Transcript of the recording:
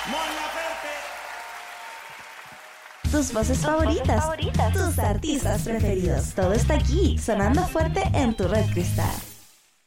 Tus voces favoritas, tus artistas preferidos. Todo está aquí, sonando fuerte en tu Red Cristal.